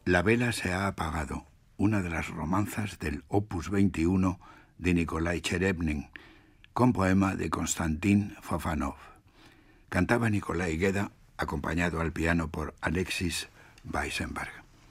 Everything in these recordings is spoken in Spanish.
La vela se ha apagado, una de las romanzas del Opus 21 de Nikolai Cherevnin, con poema de Konstantin Fofanov. Cantaba Nikolai Geda, acompañado al piano por Alexis Weissenberg.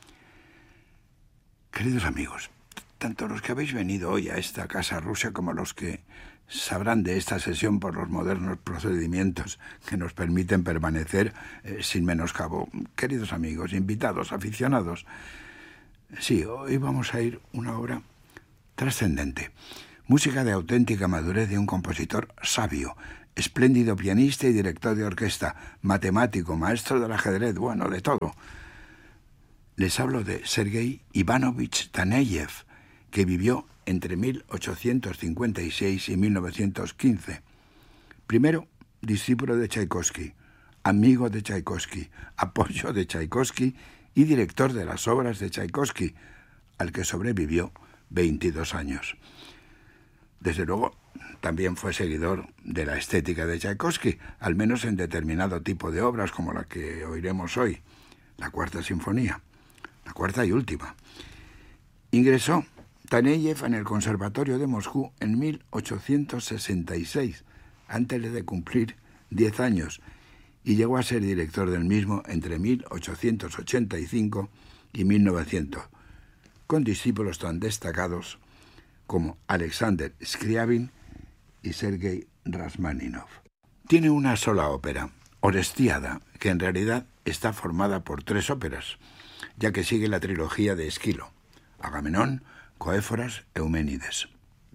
Queridos amigos, tanto los que habéis venido hoy a esta casa rusa como los que sabrán de esta sesión por los modernos procedimientos que nos permiten permanecer sin menoscabo. Queridos amigos, invitados, aficionados, sí, hoy vamos a ir una obra trascendente. Música de auténtica madurez de un compositor sabio, espléndido pianista y director de orquesta, matemático, maestro del ajedrez, bueno, de todo. Les hablo de Sergei Ivanovich Taneyev, que vivió entre 1856 y 1915. Primero, discípulo de Tchaikovsky, amigo de Tchaikovsky, apoyo de Tchaikovsky y director de las obras de Tchaikovsky, al que sobrevivió 22 años. Desde luego, también fue seguidor de la estética de Tchaikovsky, al menos en determinado tipo de obras como la que oiremos hoy, la Cuarta Sinfonía, la cuarta y última. Ingresó Taneyev en el Conservatorio de Moscú en 1866, antes de cumplir 10 años, y llegó a ser director del mismo entre 1885 y 1900, con discípulos tan destacados como Alexander Scriabin y Sergei Rachmaninov. Tiene una sola ópera, Orestiada, que en realidad está formada por 3 óperas, ya que sigue la trilogía de Esquilo, Agamenón, Coéforas, Euménides.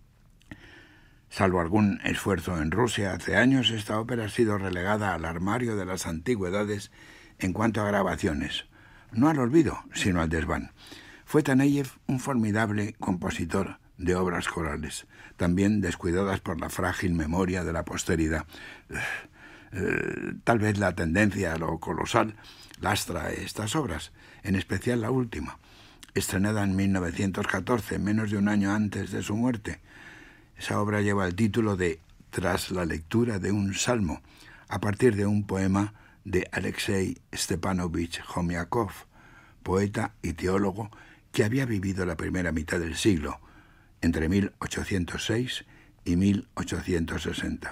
Salvo algún esfuerzo en Rusia hace años, esta ópera ha sido relegada al armario de las antigüedades en cuanto a grabaciones, no al olvido, sino al desván. Fue Taneyev un formidable compositor de obras corales, también descuidadas por la frágil memoria de la posteridad. Tal vez la tendencia a lo colosal lastra estas obras, en especial la última, estrenada en 1914, menos de un año antes de su muerte. Esa obra lleva el título de Tras la lectura de un salmo, a partir de un poema de Alexei Stepanovich Homiakov, poeta y teólogo que había vivido la primera mitad del siglo, entre 1806 y 1860.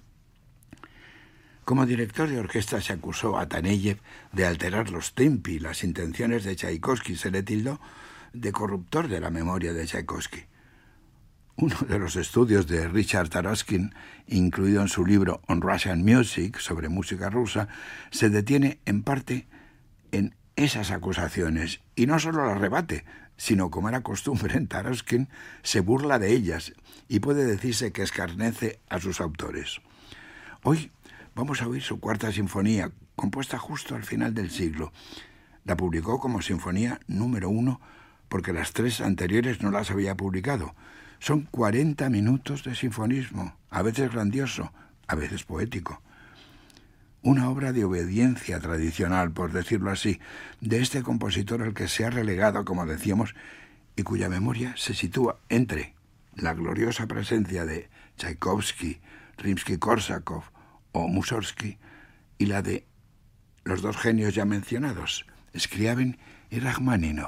Como director de orquesta se acusó a Taneyev de alterar los tempi, las intenciones de Tchaikovsky. Se le tildó de corruptor de la memoria de Tchaikovsky. Uno de los estudios de Richard Taraskin, incluido en su libro On Russian Music, sobre música rusa, se detiene en parte en esas acusaciones, y no solo las rebate, sino, como era costumbre en Taraskin, se burla de ellas, y puede decirse que escarnece a sus autores. Hoy vamos a oír su Cuarta Sinfonía, compuesta justo al final del siglo. La publicó como Sinfonía número 1 porque las 3 anteriores no las había publicado. Son 40 minutos de sinfonismo, a veces grandioso, a veces poético. Una obra de obediencia tradicional, por decirlo así, de este compositor al que se ha relegado, como decíamos, y cuya memoria se sitúa entre la gloriosa presencia de Tchaikovsky, Rimsky-Korsakov o Mussorgsky, y la de los 2 genios ya mencionados, Scriabin y Rachmaninov.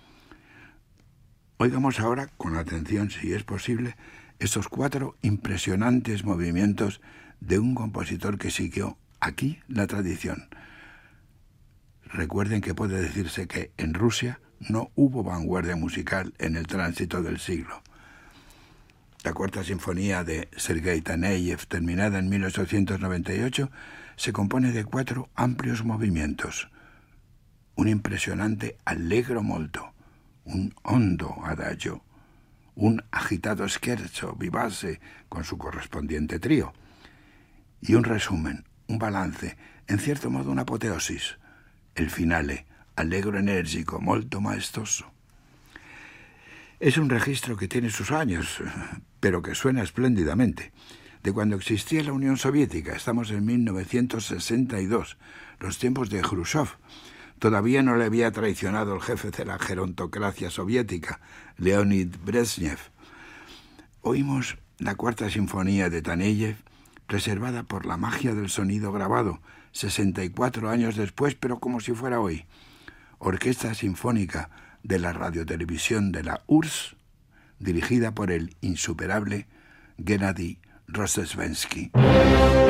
Oigamos ahora, con atención si es posible, estos 4 impresionantes movimientos de un compositor que siguió aquí la tradición. Recuerden que puede decirse que en Rusia no hubo vanguardia musical en el tránsito del siglo. La Cuarta Sinfonía de Sergei Taneyev, terminada en 1898, se compone de 4 amplios movimientos. Un impresionante allegro molto, un hondo adagio, un agitado scherzo vivace con su correspondiente trío, y un resumen, un balance, en cierto modo una apoteosis, el finale, allegro enérgico, molto maestoso. Es un registro que tiene sus años, pero que suena espléndidamente. De cuando existía la Unión Soviética, estamos en 1962, los tiempos de Khrushchev. Todavía no le había traicionado el jefe de la gerontocracia soviética, Leonid Brezhnev. Oímos la Cuarta Sinfonía de Taneyev, preservada por la magia del sonido grabado, 64 años después, pero como si fuera hoy. Orquesta Sinfónica de la Radiotelevisión de la URSS, dirigida por el insuperable Gennady Rozhdestvensky.